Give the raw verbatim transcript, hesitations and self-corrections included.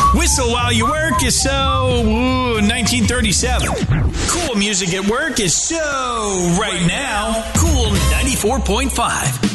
Whistle while you work is so ooh, nineteen thirty-seven. Cool music at work is so right now. Cool ninety-four point five.